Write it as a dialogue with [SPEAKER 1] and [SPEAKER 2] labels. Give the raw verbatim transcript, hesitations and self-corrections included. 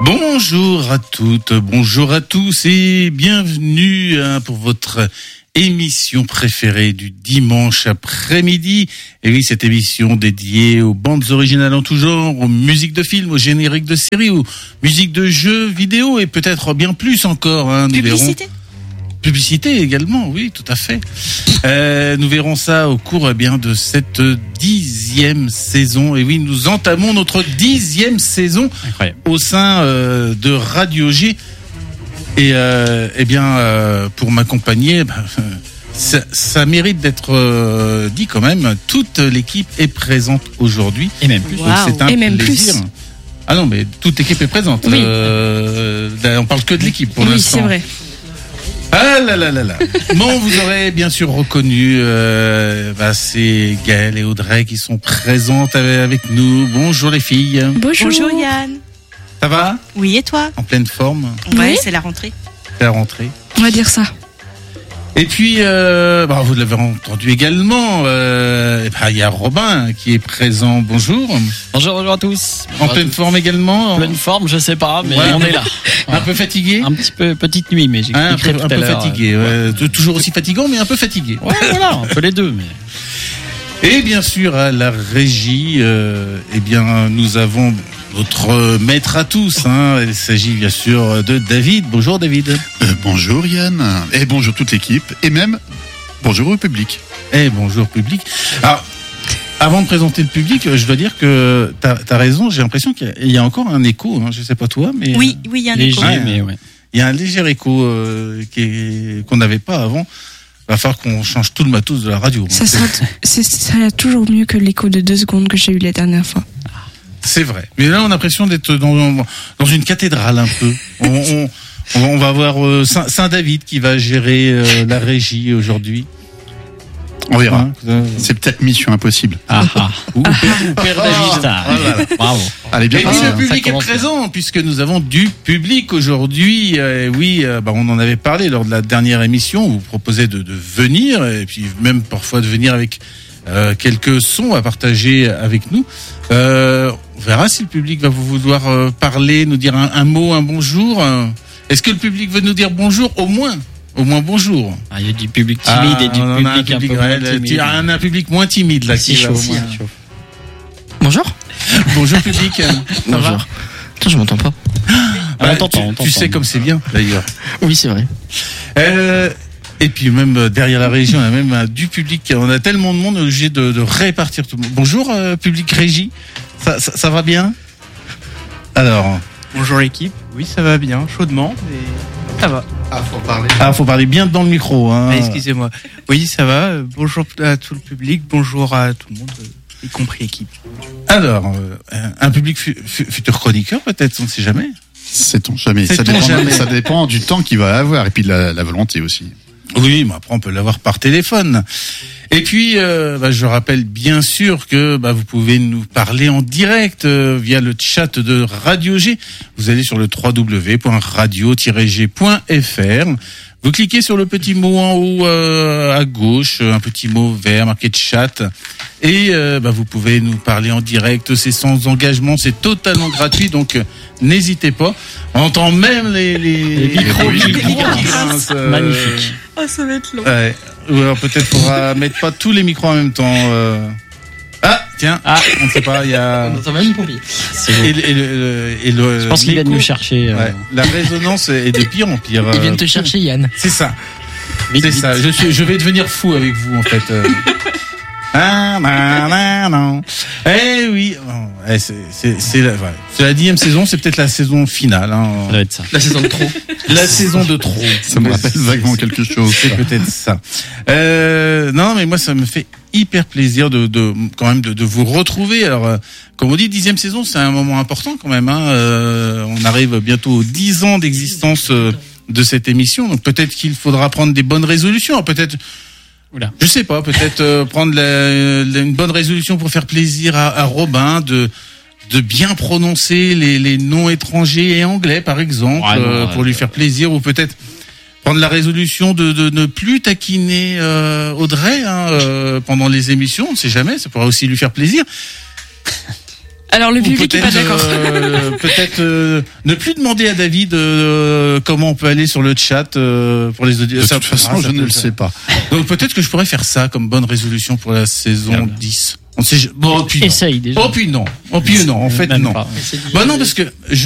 [SPEAKER 1] Bonjour à toutes, bonjour à tous et bienvenue hein, pour votre émission préférée du dimanche après-midi. Et oui, cette émission dédiée aux bandes originales en tout genre, aux musiques de films, aux génériques de séries, aux musiques de jeux vidéo et peut-être bien plus encore. Hein, nous
[SPEAKER 2] Publicité
[SPEAKER 1] verrons. Publicité également, oui, tout à fait. Euh, nous verrons ça au cours eh bien de cette dixième saison. Et oui, nous entamons notre dixième saison Incroyable. Au sein euh, de Radio G. Et euh, eh bien, euh, pour m'accompagner, bah, ça, ça mérite d'être euh, dit quand même. Toute l'équipe est présente aujourd'hui.
[SPEAKER 3] Et même plus.
[SPEAKER 1] Donc, c'est un
[SPEAKER 2] Et même
[SPEAKER 1] plaisir.
[SPEAKER 2] plus.
[SPEAKER 1] Ah non, mais toute l'équipe est présente.
[SPEAKER 2] Oui.
[SPEAKER 1] Euh, on parle que de l'équipe pour
[SPEAKER 2] oui,
[SPEAKER 1] l'instant.
[SPEAKER 2] c'est vrai.
[SPEAKER 1] Ah là là là là. Bon, vous aurez bien sûr reconnu, euh, bah, c'est Gaëlle et Audrey qui sont présentes avec nous. Bonjour les filles.
[SPEAKER 2] Bonjour.
[SPEAKER 4] Bonjour Yann.
[SPEAKER 1] Ça va?
[SPEAKER 4] Oui, et toi?
[SPEAKER 1] En pleine forme?
[SPEAKER 4] Ouais,
[SPEAKER 2] Oui.
[SPEAKER 4] c'est la rentrée.
[SPEAKER 1] C'est la rentrée.
[SPEAKER 2] On va dire ça.
[SPEAKER 1] Et puis, euh, bah, vous l'avez entendu également, euh, bah, il y a Robin qui est présent. Bonjour.
[SPEAKER 3] Bonjour, bonjour à tous.
[SPEAKER 1] En pleine forme également.
[SPEAKER 3] En pleine forme, je sais pas, mais
[SPEAKER 1] Ouais.
[SPEAKER 3] on est là.
[SPEAKER 1] Un peu fatigué?
[SPEAKER 3] Un petit peu petite nuit, mais
[SPEAKER 1] Hein, un
[SPEAKER 3] j'expliquerai
[SPEAKER 1] peu,
[SPEAKER 3] tout
[SPEAKER 1] un
[SPEAKER 3] à
[SPEAKER 1] peu
[SPEAKER 3] l'heure.
[SPEAKER 1] fatigué.
[SPEAKER 3] euh,
[SPEAKER 1] Ouais. Toujours aussi fatigant, mais un peu fatigué.
[SPEAKER 3] Ouais, voilà, un peu les deux, mais.
[SPEAKER 1] Et bien sûr, à la régie, euh, eh bien, nous avons notre maître à tous. Hein. Il s'agit bien sûr de David. Bonjour David.
[SPEAKER 5] Euh, bonjour Yann, et bonjour toute l'équipe, et même bonjour au public.
[SPEAKER 1] Et bonjour public. Alors, avant de présenter le public, je dois dire que t'as as raison. J'ai l'impression qu'il y a- il y a encore un écho. Hein. Je sais pas toi, mais
[SPEAKER 4] Oui, oui, Yann.
[SPEAKER 3] Léger,
[SPEAKER 1] Ouais.
[SPEAKER 3] mais ouais.
[SPEAKER 1] il y a un léger écho euh, qui est- qu'on n'avait pas avant. Il va falloir qu'on change tout le matos de la radio.
[SPEAKER 2] Ça sera, c'est, ça sera toujours mieux que l'écho de deux secondes que j'ai eu la dernière fois.
[SPEAKER 1] C'est vrai. Mais là, on a l'impression d'être dans, dans une cathédrale un peu. On, on, on va avoir euh, Saint- Saint-David qui va gérer euh, la régie aujourd'hui.
[SPEAKER 5] On verra.
[SPEAKER 1] Hein, euh,
[SPEAKER 5] C'est peut-être mission impossible.
[SPEAKER 3] Ah ah.
[SPEAKER 1] ou Père, ou Père David.
[SPEAKER 3] Ah,
[SPEAKER 1] Oh là là.
[SPEAKER 3] Bravo.
[SPEAKER 5] Allez, bien
[SPEAKER 1] Et
[SPEAKER 5] parti.
[SPEAKER 1] puis le
[SPEAKER 5] hein.
[SPEAKER 1] public
[SPEAKER 3] Ça
[SPEAKER 1] est
[SPEAKER 3] commence bien.
[SPEAKER 1] présent puisque nous avons du public aujourd'hui. Euh, oui, euh, bah, on en avait parlé lors de la dernière émission. On vous proposait de, de venir et puis même parfois de venir avec euh, quelques sons à partager avec nous. Euh, on verra si le public va vous vouloir euh, parler, nous dire un, un mot, un bonjour. Euh, Est-ce que le public veut nous dire bonjour au moins? Au moins bonjour.
[SPEAKER 3] Ah, il y a du public timide
[SPEAKER 1] Ah,
[SPEAKER 3] et du
[SPEAKER 1] on en a
[SPEAKER 3] public un, peu
[SPEAKER 1] ouais,
[SPEAKER 3] moins
[SPEAKER 1] là,
[SPEAKER 3] timide.
[SPEAKER 1] tu as un, un public moins timide là.
[SPEAKER 3] Si
[SPEAKER 1] qui va
[SPEAKER 3] chaud,
[SPEAKER 1] au
[SPEAKER 3] si
[SPEAKER 1] moins-
[SPEAKER 3] chaud.
[SPEAKER 6] Bonjour.
[SPEAKER 1] Bonjour public. Ça va?
[SPEAKER 6] Bonjour. Putain, je m'entends pas.
[SPEAKER 3] Ah,
[SPEAKER 1] Bah,
[SPEAKER 3] on t'entend,
[SPEAKER 1] tu,
[SPEAKER 3] on
[SPEAKER 1] tu sais
[SPEAKER 3] t'entend.
[SPEAKER 1] comme c'est bien d'ailleurs.
[SPEAKER 6] Oui, c'est vrai.
[SPEAKER 1] Euh, et puis même euh, derrière la régie, on a même euh, du public. On a tellement de monde, on est obligé de, de répartir tout le monde. Bonjour euh, public régie, ça, ça, ça va bien? Alors,
[SPEAKER 7] Bonjour l'équipe, oui ça va bien, chaudement, mais ça va.
[SPEAKER 5] Ah, faut parler.
[SPEAKER 1] ah, faut parler bien dans le micro. Hein.
[SPEAKER 7] Ah, excusez-moi. Oui ça va, euh, bonjour à tout le public, bonjour à tout le monde, euh, y compris l'équipe.
[SPEAKER 1] Alors, euh, un public fu- fu- futur chroniqueur peut-être, on ne sait jamais.
[SPEAKER 5] Sait-on jamais. Ça
[SPEAKER 1] Sait-on
[SPEAKER 5] dépend,
[SPEAKER 1] jamais.
[SPEAKER 5] ça dépend du temps qu'il va avoir et puis de la, la volonté aussi.
[SPEAKER 1] Oui, mais après on peut l'avoir par téléphone. Et puis, euh, bah, je rappelle bien sûr que bah, vous pouvez nous parler en direct euh, via le chat de Radio G. Vous allez sur le w w w point radio tiret g point f r. Vous cliquez sur le petit mot en haut euh, à gauche, un petit mot vert marqué chat, et euh, bah, vous pouvez nous parler en direct. C'est sans engagement, c'est totalement gratuit, donc euh, n'hésitez pas. On entend même les, les,
[SPEAKER 3] Les micros
[SPEAKER 1] les
[SPEAKER 3] qui
[SPEAKER 1] micros qui
[SPEAKER 3] grincent.
[SPEAKER 1] grincent, euh,
[SPEAKER 3] Magnifique.
[SPEAKER 4] Oh, ça va être long.
[SPEAKER 1] Ouais. Ou alors peut-être faudra mettre pas tous les micros en même temps. euh. Ah, tiens,
[SPEAKER 3] Ah.
[SPEAKER 1] on ne sait pas, il y a.
[SPEAKER 6] On entend même une pompier.
[SPEAKER 3] C'est
[SPEAKER 1] Et,
[SPEAKER 3] beau.
[SPEAKER 1] le- et le- et le-
[SPEAKER 3] Je pense qu'ils viennent
[SPEAKER 1] l'écho-
[SPEAKER 3] nous chercher. euh,
[SPEAKER 1] Ouais, la résonance est de pire en pire.
[SPEAKER 6] Ils viennent
[SPEAKER 1] euh,
[SPEAKER 6] te chercher, Yann.
[SPEAKER 1] C'est ça,
[SPEAKER 3] vite,
[SPEAKER 1] c'est
[SPEAKER 3] vite.
[SPEAKER 1] ça. Je, suis, je vais devenir fou avec vous en fait. euh. Ah, non, non, non. Eh oui, oh, eh, c'est c'est- c'est la, ouais. C'est la dixième saison, c'est peut-être la saison finale. Hein.
[SPEAKER 3] Ça doit être ça.
[SPEAKER 6] La saison de trop.
[SPEAKER 1] La saison de trop.
[SPEAKER 5] Ça me
[SPEAKER 1] Ouais,
[SPEAKER 5] rappelle
[SPEAKER 1] c'est-
[SPEAKER 5] vaguement
[SPEAKER 1] c'est-
[SPEAKER 5] quelque chose.
[SPEAKER 1] C'est peut-être ça. Euh, non, mais moi, ça me fait hyper plaisir de, de quand même de, de vous retrouver. Alors, euh, comme on dit, dixième saison, c'est un moment important quand même. Hein. Euh, on arrive bientôt aux dix ans d'existence euh, de cette émission, donc peut-être qu'il faudra prendre des bonnes résolutions. Alors, peut-être,
[SPEAKER 3] Oula.
[SPEAKER 1] je sais pas, peut-être euh, prendre la- la- une bonne résolution pour faire plaisir à, à Robin de de bien prononcer les, les noms étrangers et anglais, par exemple,
[SPEAKER 3] Ouais, non,
[SPEAKER 1] euh,
[SPEAKER 3] ouais,
[SPEAKER 1] pour lui
[SPEAKER 3] ouais.
[SPEAKER 1] faire plaisir, ou peut-être prendre la résolution de, de ne plus taquiner euh, Audrey hein, euh, pendant les émissions. On ne sait jamais, ça pourrait aussi lui faire plaisir.
[SPEAKER 2] Alors le
[SPEAKER 1] Ou
[SPEAKER 2] public est pas
[SPEAKER 1] peut-être,
[SPEAKER 2] d'accord.
[SPEAKER 1] euh, peut-être euh, ne plus demander à David euh, comment on peut aller sur le chat euh, pour les
[SPEAKER 5] De
[SPEAKER 1] auditeurs.
[SPEAKER 5] toute façon, je ne le sais pas.
[SPEAKER 1] Donc peut-être que je pourrais faire ça comme bonne résolution pour la saison
[SPEAKER 3] Merde.
[SPEAKER 1] dix. On sait. Bon, puis non.
[SPEAKER 3] Essaye déjà.
[SPEAKER 1] Oh puis non. Oh puis non. En fait
[SPEAKER 3] Même
[SPEAKER 1] non.
[SPEAKER 3] pas.
[SPEAKER 1] Bah non parce que je